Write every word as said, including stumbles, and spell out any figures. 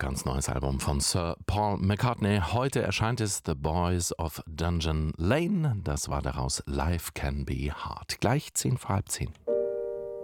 Ganz neues Album von Sir Paul McCartney. Heute erscheint es The Boys of Dungeon Lane. Das war daraus Life Can Be Hard. Gleich zehn vor halb zehn.